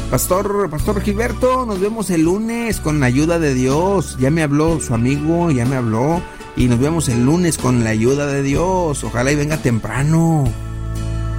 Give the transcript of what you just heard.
Pastor Gilberto, nos vemos el lunes con la ayuda de Dios. Ya me habló su amigo, ya me habló. Y nos vemos el lunes con la ayuda de Dios. Ojalá y venga temprano.